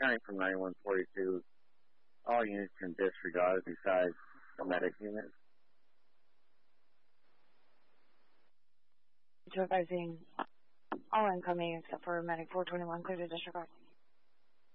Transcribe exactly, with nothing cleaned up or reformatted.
counting from ninety-one forty-two, all units can disregard besides the medic unit. To advising all incoming except for medic four twenty-one, clear to disregard.